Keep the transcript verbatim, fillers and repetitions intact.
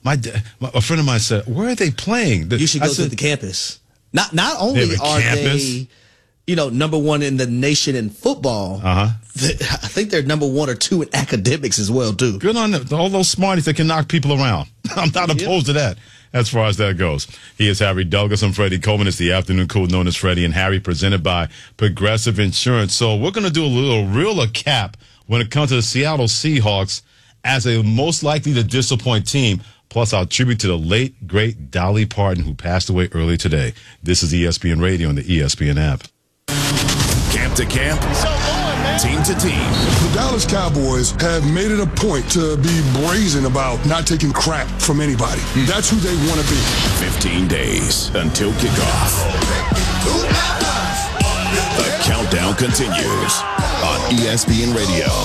My, my a friend of mine said, "Where are they playing?" The, you should go I said, to the campus. Not not only they are campus? they, you know, number one in the nation in football. Uh huh. I think they're number one or two in academics as well, too. Good on them. All those smarties that can knock people around. I'm not Yep. opposed to that as far as that goes. He is Harry Douglas. I'm Freddie Coleman. It's the afternoon crew known as Freddie and Harry, presented by Progressive Insurance. So we're going to do a little real cap when it comes to the Seattle Seahawks as a most likely to disappoint team, plus our tribute to the late, great Dolly Parton, who passed away early today. This is E S P N Radio and the E S P N app. Camp to camp, team to team. The Dallas Cowboys have made it a point to be brazen about not taking crap from anybody. That's who they want to be. fifteen days until kickoff. The countdown continues on E S P N Radio.